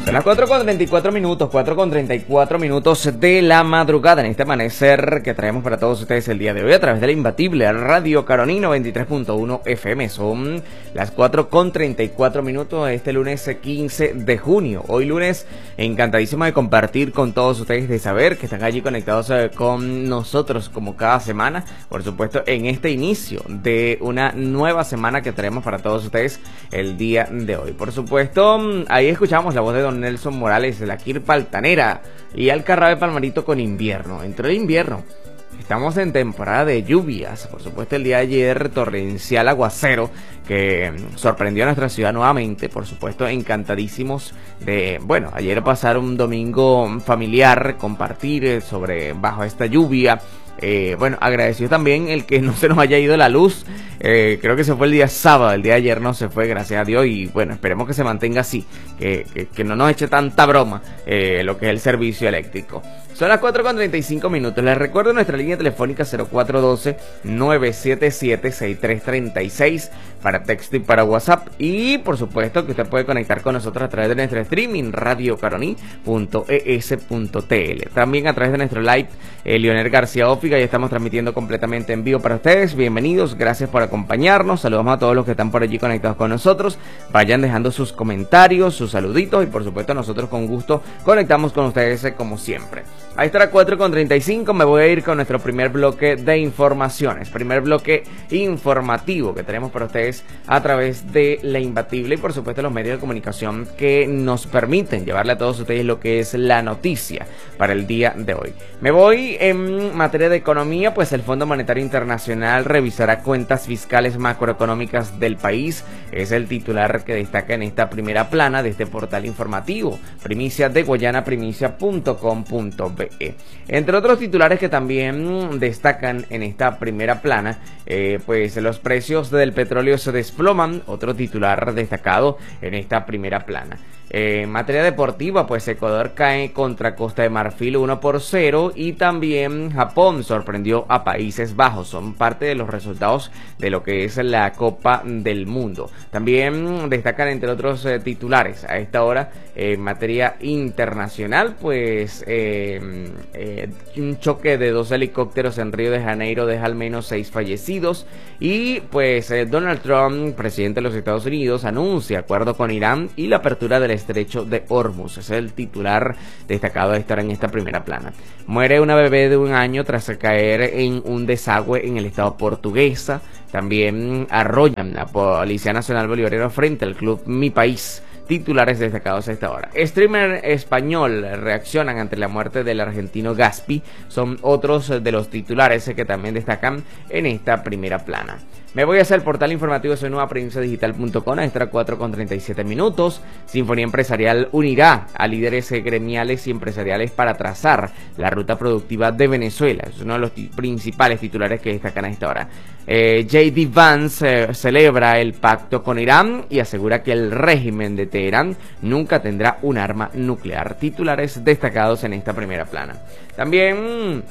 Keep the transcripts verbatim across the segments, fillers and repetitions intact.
Son las cuatro con treinta y cuatro minutos, cuatro con treinta y cuatro minutos de la madrugada en este amanecer que traemos para todos ustedes el día de hoy a través de la imbatible Radio Caroní noventa y tres punto uno F M. Son las cuatro con treinta y cuatro minutos este lunes quince de junio. Hoy lunes encantadísimo de compartir con todos ustedes, de saber que están allí conectados con nosotros como cada semana. Por supuesto, en este inicio de una nueva semana que traemos para todos ustedes el día de hoy. Por supuesto, ahí escuchamos la voz de don Nelson Morales, de la Kirpa Altanera y Alcarrave Palmarito con invierno. Entró el invierno. Estamos en temporada de lluvias. Por supuesto, el día de ayer, torrencial aguacero que sorprendió a nuestra ciudad nuevamente. Por supuesto, encantadísimos de, bueno, ayer pasar un domingo familiar, compartir sobre bajo esta lluvia. Eh, bueno, agradecido también el que no se nos haya ido la luz. Eh, creo que se fue el día sábado, el día de ayer no se fue, gracias a Dios. Y bueno, esperemos que se mantenga así, que, que, que no nos eche tanta broma eh, lo que es el servicio eléctrico. Son las cuatro con treinta y cinco minutos. Les recuerdo nuestra línea telefónica cero cuatro uno dos, nueve siete siete, seis tres tres seis para texto y para WhatsApp. Y por supuesto que usted puede conectar con nosotros a través de nuestro streaming radio caroní punto e s punto t l. También a través de nuestro live eh, Leonel García Ófiga. Ya estamos transmitiendo completamente en vivo para ustedes. Bienvenidos, gracias por acompañarnos. Saludamos a todos los que están por allí conectados con nosotros. Vayan dejando sus comentarios, sus saluditos y por supuesto nosotros con gusto conectamos con ustedes eh, como siempre. Ahí está la cuatro con treinta y cinco, me voy a ir con nuestro primer bloque de informaciones, primer bloque informativo que tenemos para ustedes a través de la imbatible y por supuesto los medios de comunicación que nos permiten llevarle a todos ustedes lo que es la noticia para el día de hoy. Me voy en materia de economía, pues el Fondo Monetario Internacional revisará cuentas fiscales macroeconómicas del país, es el titular que destaca en esta primera plana de este portal informativo, primicia de Guayana, primicia punto com punto be. Entre otros titulares que también destacan en esta primera plana, eh, pues los precios del petróleo se desploman, otro titular destacado en esta primera plana. Eh, en materia deportiva, pues Ecuador cae contra Costa de Marfil uno por cero y también Japón sorprendió a Países Bajos. Son parte de los resultados de lo que es la Copa del Mundo. También destacan entre otros eh, titulares a esta hora eh, en materia internacional, pues eh, eh, un choque de dos helicópteros en Río de Janeiro deja al menos seis fallecidos y pues eh, Donald Trump, presidente de los Estados Unidos, anuncia acuerdo con Irán y la apertura del estrecho de Hormuz. Ese es el titular destacado de estar en esta primera plana. Muere una bebé de un año tras caer en un desagüe en el estado portuguesa. También arrollan la Policía Nacional Bolivariana frente al club Mi País. Titulares destacados a esta hora. Streamer español reaccionan ante la muerte del argentino Gaspi. Son otros de los titulares que también destacan en esta primera plana. Me voy hacia el portal informativo Soy Nueva Prensa Digital punto com, a esta cuatro con treinta y siete minutos. Sinfonía Empresarial unirá a líderes gremiales y empresariales para trazar la ruta productiva de Venezuela. Es uno de los principales titulares que destacan a esta hora. Eh, J D Vance eh, celebra el pacto con Irán y asegura que el régimen de Teherán nunca tendrá un arma nuclear. Titulares destacados en esta primera plana. También,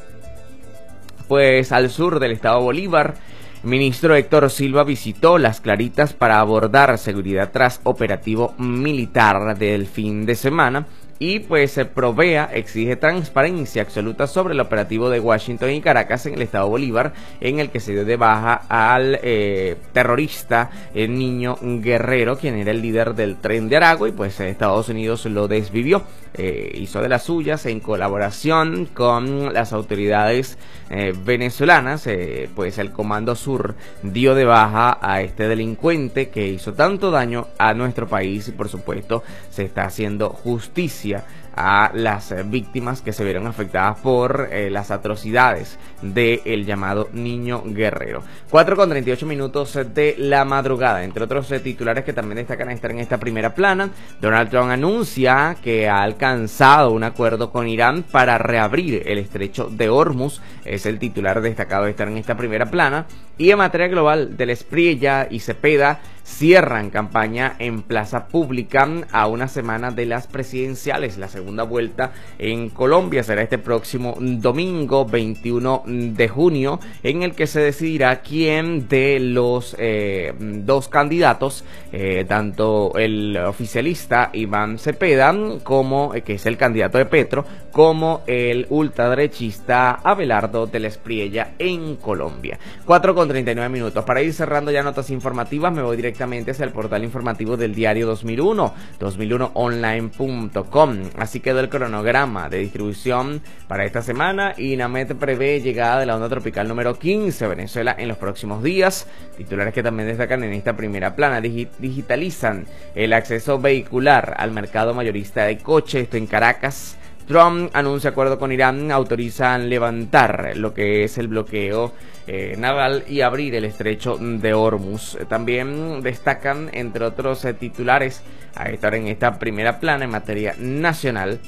pues al sur del estado Bolívar, ministro Héctor Silva visitó Las Claritas para abordar seguridad tras operativo militar del fin de semana. Y pues Provea exige transparencia absoluta sobre el operativo de Washington y Caracas en el estado Bolívar, en el que se dio de baja al eh, terrorista el Niño Guerrero, quien era el líder del Tren de Aragua, y pues Estados Unidos lo desvivió. Eh, hizo de las suyas en colaboración con las autoridades eh, venezolanas. Eh, pues el Comando Sur dio de baja a este delincuente que hizo tanto daño a nuestro país y por supuesto se está haciendo justicia a las víctimas que se vieron afectadas por eh, las atrocidades del llamado Niño Guerrero. cuatro con treinta y ocho minutos de la madrugada. Entre otros eh, titulares que también destacan estar en esta primera plana, Donald Trump anuncia que ha alcanzado un acuerdo con Irán para reabrir el estrecho de Hormuz. Es el titular destacado de estar en esta primera plana. Y en materia global, Del Espriella y Cepeda cierran campaña en plaza pública a una semana de las presidenciales. La segunda vuelta en Colombia será este próximo domingo veintiuno de junio, en el que se decidirá quién de los eh, dos candidatos, eh, tanto el oficialista Iván Cepeda, como eh, que es el candidato de Petro, como el ultraderechista Abelardo del Espriella en Colombia. cuatro con treinta y nueve minutos. Para ir cerrando ya notas informativas, me voy directamente hacia el portal informativo del diario dos mil uno, dos mil uno online punto com. Así quedó el cronograma de distribución para esta semana. INAMET prevé llegada de la onda tropical número quince a Venezuela en los próximos días. Titulares que también destacan en esta primera plana: Digi digitalizan el acceso vehicular al mercado mayorista de coche, esto en Caracas. Trump anuncia acuerdo con Irán, autorizan levantar lo que es el bloqueo eh, naval y abrir el estrecho de Hormuz. También destacan, entre otros eh, titulares, a estar en esta primera plana en materia nacional,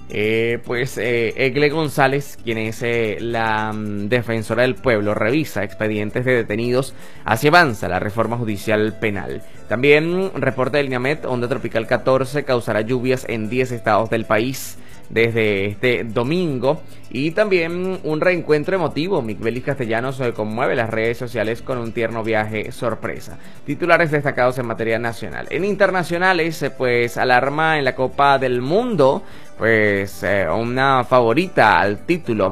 eh, pues eh, Egle González, quien es eh, la um, defensora del pueblo, revisa expedientes de detenidos, así avanza la reforma judicial penal. También reporta el INAMET, onda tropical catorce causará lluvias en diez estados del país desde este domingo. Y también un reencuentro emotivo: Miguel Castellanos se conmueve las redes sociales con un tierno viaje sorpresa. Titulares destacados en materia nacional. En internacionales, pues alarma en la Copa del Mundo, pues eh, una favorita al título.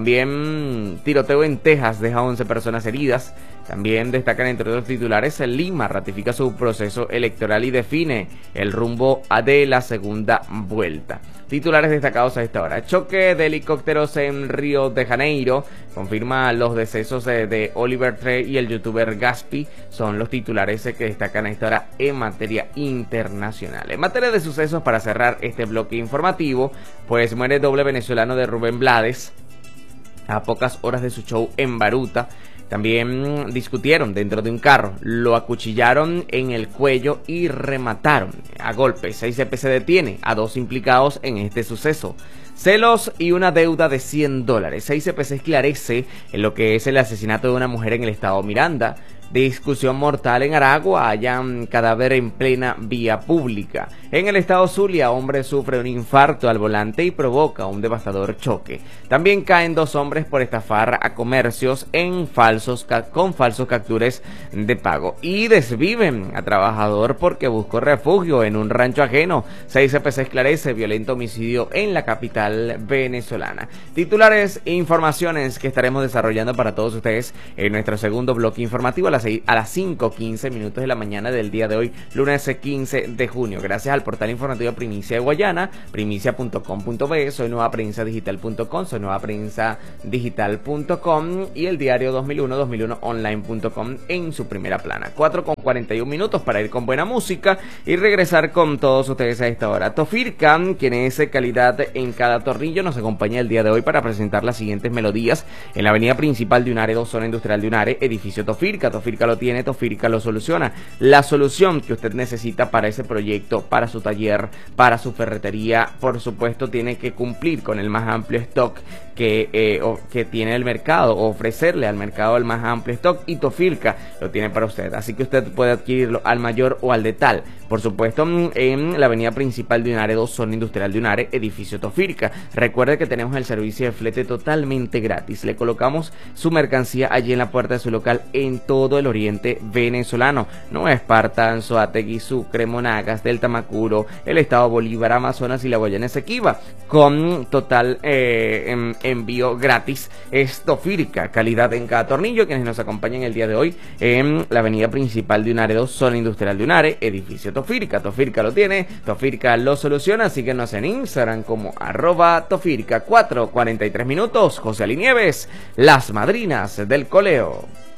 También tiroteo en Texas deja once personas heridas. También destacan, entre otros titulares, Lima ratifica su proceso electoral y define el rumbo de la segunda vuelta. Titulares destacados a esta hora: choque de helicópteros en Río de Janeiro confirma los decesos de, de Oliver Tree y el youtuber Gaspi. Son los titulares que destacan a esta hora en materia internacional. En materia de sucesos, para cerrar este bloque informativo, pues muere el doble venezolano de Rubén Blades a pocas horas de su show en Baruta. También discutieron dentro de un carro, lo acuchillaron en el cuello y remataron a golpes. seis C P se detiene a dos implicados en este suceso. Celos y una deuda de cien dólares. seis C P se esclarece en lo que es el asesinato de una mujer en el estado Miranda. Discusión mortal en Aragua, hallan cadáver en plena vía pública. En el estado Zulia, hombre sufre un infarto al volante y provoca un devastador choque. También caen dos hombres por estafar a comercios en falsos con falsos captures de pago. Y desviven a trabajador porque buscó refugio en un rancho ajeno. seis C P se esclarece violento homicidio en la capital venezolana. Titulares e informaciones que estaremos desarrollando para todos ustedes en nuestro segundo bloque informativo a las a las cinco quince minutos de la mañana del día de hoy, lunes quince de junio. Gracias al portal informativo Primicia de Guayana, primicia punto com punto be, soy nueva prensa digital punto com, soy nueva prensa digital punto com y el diario dos mil uno, dos mil uno online punto com en su primera plana. cuatro con cuarenta y un minutos para ir con buena música y regresar con todos ustedes a esta hora. Tofirca, quien es calidad en cada tornillo, nos acompaña el día de hoy para presentar las siguientes melodías en la avenida principal de Unare dos, zona industrial de Unare, edificio Tofirca. Tofirca lo tiene, Tofirca lo soluciona. La solución que usted necesita para ese proyecto, para su taller, para su ferretería, por supuesto, tiene que cumplir con el más amplio stock que, eh, o, que tiene el mercado, o ofrecerle al mercado el más amplio stock, y Tofirca lo tiene para usted. Así que usted puede adquirirlo al mayor o al detal. Por supuesto, en la avenida principal de Unare dos, zona industrial de Unare, edificio Tofirca. Recuerde que tenemos el servicio de flete totalmente gratis. Le colocamos su mercancía allí en la puerta de su local en todo el oriente venezolano. Nueva Esparta, Anzoátegui, Sucre, Monagas, Delta Macuro, el estado Bolívar, Amazonas y la Guayana Esequiba, con total eh, en, envío gratis. Es Tofirca, calidad en cada tornillo. Quienes nos acompañan el día de hoy en la avenida principal de Unare dos, zona industrial de Unare, edificio Tofirca. Tofirca lo tiene, Tofirca lo soluciona. Síguenos en Instagram como arroba Tofirca. Cuatro cuarenta y tres minutos. José Ali Nieves, las madrinas del coleo.